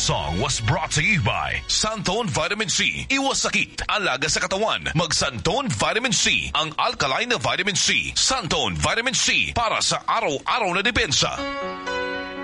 song was brought to you by Santone Vitamin C. Iwas sakit, alaga sa katawan. Mag Santone Vitamin C, ang alkaline na vitamin C. Santone Vitamin C, para sa araw-araw na depensa.